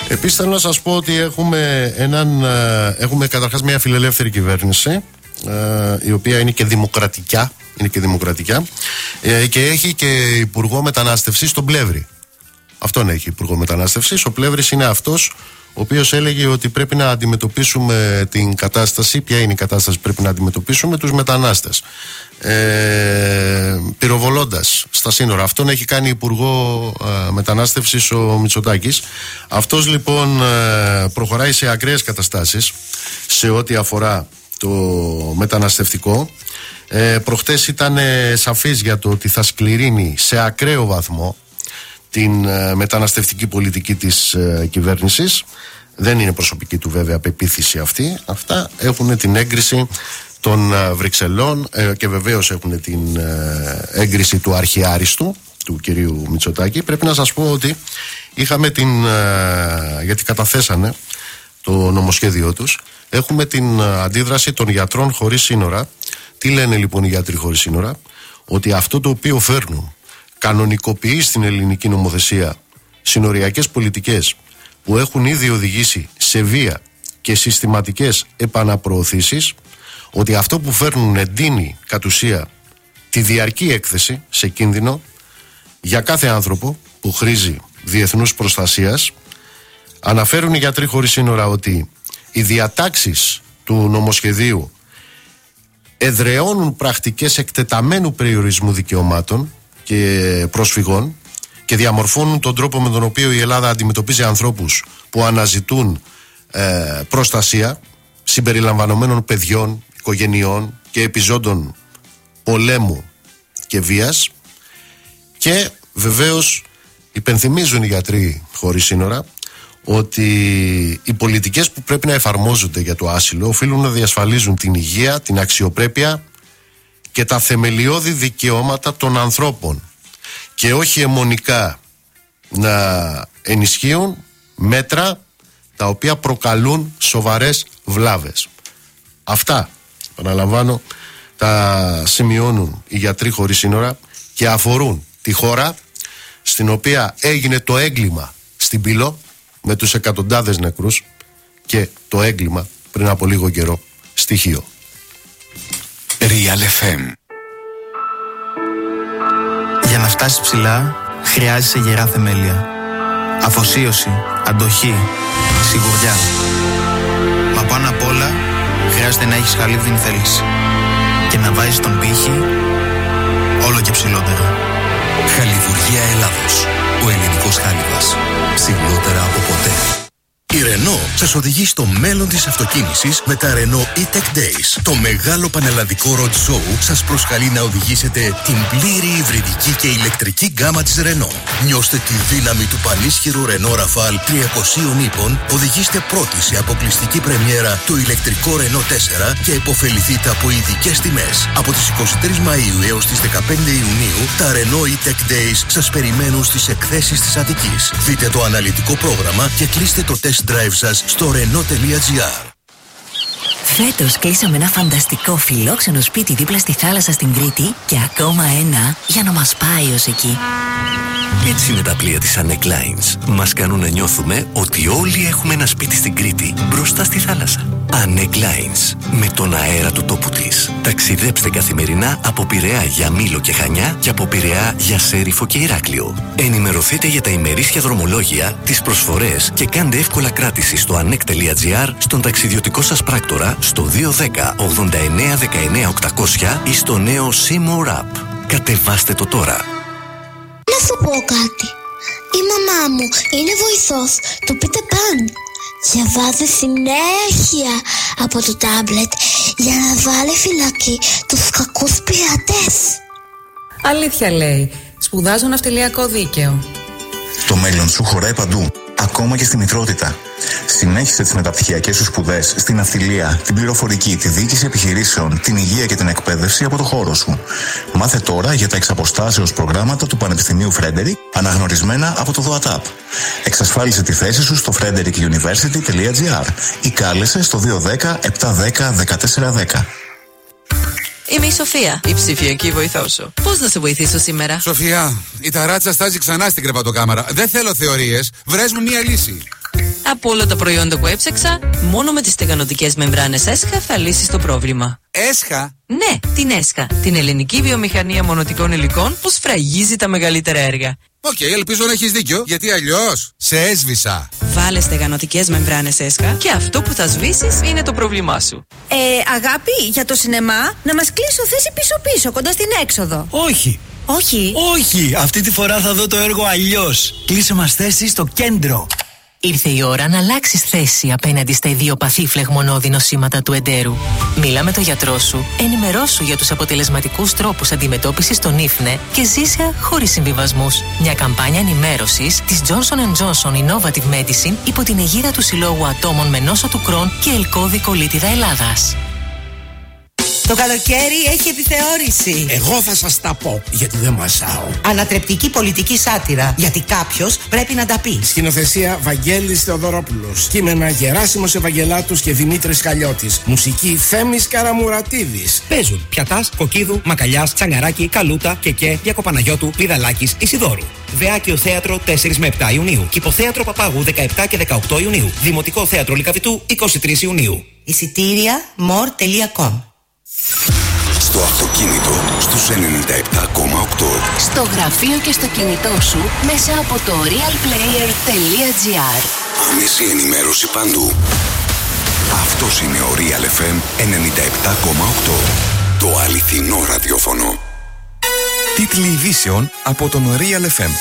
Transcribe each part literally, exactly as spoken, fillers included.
Επίσης θέλω να σας πω ότι έχουμε, έναν, έχουμε καταρχάς μια φιλελεύθερη κυβέρνηση, η οποία είναι και δημοκρατικά, είναι και δημοκρατικά και έχει και υπουργό μετανάστευσης στον Πλεύρη. Αυτόν έχει υπουργό μετανάστευσης. Ο Πλεύρης είναι αυτός ο οποίος έλεγε ότι πρέπει να αντιμετωπίσουμε την κατάσταση. Ποια είναι η κατάσταση που πρέπει να αντιμετωπίσουμε? Τους μετανάστες, ε, πυροβολώντας στα σύνορα. Αυτόν έχει κάνει υπουργό ε, μετανάστευσης ο Μητσοτάκης. Αυτός λοιπόν ε, προχωράει σε ακραίες καταστάσεις σε ό,τι αφορά το μεταναστευτικό. ε, Προχτές ήταν ε, σαφής για το ότι θα σκληρύνει σε ακραίο βαθμό την ε, μεταναστευτική πολιτική της ε, κυβέρνησης. Δεν είναι προσωπική του βέβαια πεποίθηση αυτή. Αυτά έχουν την έγκριση των ε, Βρυξελών ε, και βεβαίως έχουν την ε, έγκριση του αρχιάριστου, του κυρίου Μητσοτάκη. Πρέπει να σας πω ότι είχαμε την, ε, γιατί καταθέσανε το νομοσχέδιό τους, έχουμε την ε, αντίδραση των γιατρών χωρίς σύνορα. Τι λένε λοιπόν οι γιατροί χωρίς σύνορα? Ότι αυτό το οποίο φέρνουν κανονικοποιεί στην ελληνική νομοθεσία συνοριακές πολιτικές που έχουν ήδη οδηγήσει σε βία και συστηματικές επαναπροωθήσεις, ότι αυτό που φέρνουν εντείνει κατ' ουσία τη διαρκή έκθεση σε κίνδυνο για κάθε άνθρωπο που χρήζει διεθνούς προστασίας. Αναφέρουν οι γιατροί χωρίς σύνορα ότι οι διατάξεις του νομοσχεδίου εδραιώνουν πρακτικές εκτεταμένου περιορισμού δικαιωμάτων και προσφυγών και διαμορφώνουν τον τρόπο με τον οποίο η Ελλάδα αντιμετωπίζει ανθρώπους που αναζητούν ε, προστασία, συμπεριλαμβανομένων παιδιών, οικογενειών και επιζώντων πολέμου και βίας. Και βεβαίως υπενθυμίζουν οι γιατροί χωρίς σύνορα ότι οι πολιτικές που πρέπει να εφαρμόζονται για το άσυλο οφείλουν να διασφαλίζουν την υγεία, την αξιοπρέπεια και τα θεμελιώδη δικαιώματα των ανθρώπων και όχι αιμονικά να ενισχύουν μέτρα τα οποία προκαλούν σοβαρές βλάβες. Αυτά, επαναλαμβάνω, τα σημειώνουν οι γιατροί χωρίς σύνορα και αφορούν τη χώρα στην οποία έγινε το έγκλημα στην Πύλο με τους εκατοντάδες νεκρούς και το έγκλημα πριν από λίγο καιρό στη Χίο. Real εφ εμ. Για να φτάσεις ψηλά, χρειάζεσαι γερά θεμέλια. Αφοσίωση, αντοχή, σιγουριά. Μα πάνω απ' όλα, χρειάζεται να έχεις χαλίβδινη θέληση και να βάζεις τον πύχη όλο και ψηλότερα. Χαλιβουργία Ελλάδος. Ο ελληνικός χάλιβας. Ψηλότερα από ποτέ. Η Renault σας οδηγεί στο μέλλον της αυτοκίνησης με τα Renault E-Tech Days. Το μεγάλο πανελλαδικό road show σας προσκαλεί να οδηγήσετε την πλήρη υβριδική και ηλεκτρική γκάμα της Renault. Νιώστε τη δύναμη του πανίσχυρου Renault Rafale τριακόσια ύπων, οδηγήστε πρώτοι σε αποκλειστική πρεμιέρα το ηλεκτρικό Renault τέσσερα και υποφεληθείτε από ειδικές τιμές. Από τις εικοστή τρίτη Μαΐου έως τις δεκαπέντε Ιουνίου, τα Renault E-Tech Days σας περιμένουν στις εκθέσεις της Αττικής. Δείτε το αναλυτικό πρόγραμμα και κλείστε το τεστ drive σας στο renault τελεία gr. Φέτος κλείσαμε ένα φανταστικό φιλόξενο σπίτι δίπλα στη θάλασσα στην Κρήτη και ακόμα ένα για να μας πάει ως εκεί. Έτσι είναι τα πλοία της Anec Lines. Μας κάνουν να νιώθουμε ότι όλοι έχουμε ένα σπίτι στην Κρήτη μπροστά στη θάλασσα. Anec Lines. Με τον αέρα του τόπου της. Ταξιδέψτε καθημερινά από Πειραιά για Μήλο και Χανιά και από Πειραιά για Σέριφο και Ηράκλειο. Ενημερωθείτε για τα ημερήσια δρομολόγια, τις προσφορές και κάντε εύκολα κράτηση στο anec τελεία gr, στον ταξιδιωτικό σας πράκτορα, στο δύο ένα μηδέν ογδόντα εννέα δεκαεννέα οκτακόσια ή στο νέο Seymour App. Κατεβάστε το τώρα. Να σου πω κάτι. Η μαμά μου είναι βοηθός του Peter Pan. Διαβάζει συνέχεια από το τάμπλετ για να βάλει φυλακή τους κακούς πειρατές. Αλήθεια λέει. Σπουδάζω ναυτιλιακό δίκαιο. Το μέλλον σου χωράει παντού, ακόμα και στη μητρότητα. Συνέχισε τις μεταπτυχιακές σου σπουδές στην ναυτιλία, την πληροφορική, τη διοίκηση επιχειρήσεων, την υγεία και την εκπαίδευση από το χώρο σου. Μάθε τώρα για τα εξαποστάσεως προγράμματα του Πανεπιστημίου Frederick, αναγνωρισμένα από το ΔΟΑΤΑΠ. Εξασφάλισε τη θέση σου στο frederick university τελεία gr ή κάλεσε στο δύο ένα μηδέν επτά ένα μηδέν δεκατέσσερα δέκα. Είμαι η Σοφία, η ψηφιακή βοηθό σου. Πώς να σε βοηθήσω σήμερα? Σοφία, η ταράτσα στάζει ξανά στην κρεβατοκάμαρα. Δεν θέλω θεωρίες. Βρες μου μία λύση. Από όλα τα προϊόντα που έψαξα, μόνο με τις στεγανοτικές μεμβράνες Έσχα θα λύσεις το πρόβλημα. Έσχα? Ναι, την Έσχα. Την ελληνική βιομηχανία μονοτικών υλικών που σφραγίζει τα μεγαλύτερα έργα. Οκ, okay, ελπίζω να έχεις δίκιο, γιατί αλλιώς σε έσβησα. Βάλε στεγανοτικές μεμβράνες Έσχα και αυτό που θα σβήσεις είναι το πρόβλημά σου. Ε, αγάπη, για το σινεμά, να μας κλείσω θέση πίσω-πίσω, κοντά στην έξοδο. Όχι. Όχι. Όχι, αυτή τη φορά θα δω το έργο αλλιώς. Κλείσε μας θέση στο κέντρο. Ήρθε η ώρα να αλλάξεις θέση απέναντι στα ιδιοπαθή φλεγμονώδη νοσήματα του εντέρου. Μίλα με τον γιατρό σου, ενημερώσου για τους αποτελεσματικούς τρόπους αντιμετώπισης των ίφνε και ζήσε χωρίς συμβιβασμούς. Μια καμπάνια ενημέρωσης της Johnson εντ Johnson Innovative Medicine υπό την αιγίδα του Συλλόγου Ατόμων με νόσο του Κρόν και Ελκώδη Κολίτιδα Ελλάδας. Το καλοκαίρι έχει επιθεώρηση. Εγώ θα σας τα πω, γιατί δεν μασάω. Ανατρεπτική πολιτική σάτυρα, γιατί κάποιος πρέπει να τα πει. Σκηνοθεσία Βαγγέλης Θεοδωρόπουλος. Κείμενα Γεράσιμος Ευαγγελάτος και Δημήτρης Χαλιώτης. Μουσική Θέμης Καραμουρατίδης. Παίζουν Πιατάς, Κοκκίδου, Μακαλιάς, Τσαγκαράκη, Καλούτα, Κεκέ, Διακοπαναγιώτου, Πηδαλάκης, Ισιδώρου. Βεάκιο Θέατρο τέσσερα με επτά Ιουνίου. Κηποθέατρο Παπάγου δεκαεπτά και δεκαοκτώ Ιουνίου. Δημοτικό Θέατρο Λυκαβητού είκοσι τρεις Ιουνίου. Εισιτήρια more τελεία com. Στο αυτοκίνητο στους ενενήντα επτά κόμμα οκτώ. Στο γραφείο και στο κινητό σου μέσα από το realplayer τελεία gr. Άμεση ενημέρωση παντού. Αυτός είναι ο Real εφ εμ ενενήντα επτά κόμμα οκτώ. Το αληθινό ραδιόφωνο. Τίτλοι ειδήσεων από τον Real εφ εμ.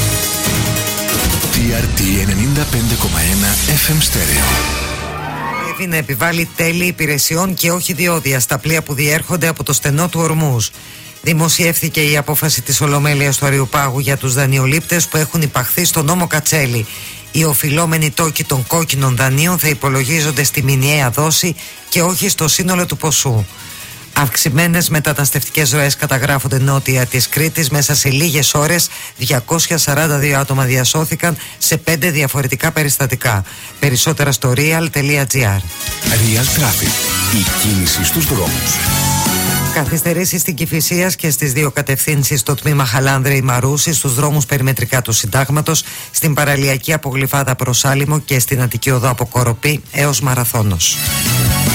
τι αρ τι ενενήντα πέντε κόμμα ένα εφ εμ Stereo. Να επιβάλλει τέλη υπηρεσιών και όχι διόδια στα πλοία που διέρχονται από το στενό του Ορμούζ. Δημοσιεύθηκε η απόφαση της Ολομέλειας του Αριουπάγου για τους δανειολήπτες που έχουν υπαχθεί στο νόμο Κατσέλη. Οι οφειλόμενοι τόκοι των κόκκινων δανείων θα υπολογίζονται στη μηνιαία δόση και όχι στο σύνολο του ποσού. Αυξημένες μεταναστευτικές ροές καταγράφονται νότια της Κρήτης. Μέσα σε λίγες ώρες διακόσια σαράντα δύο άτομα διασώθηκαν σε πέντε διαφορετικά περιστατικά. Περισσότερα στο real τελεία gr. Real Traffic. Η κίνηση στους δρόμους. Καθυστερήσεις στην Κηφισίας και στις δύο κατευθύνσεις στο τμήμα Χαλάνδρη Μαρούση, στους δρόμους περιμετρικά του Συντάγματος, στην παραλιακή από Γλυφάδα προς Άλυμο και στην Αττική Οδό από Κοροπή έως Μαραθώνος.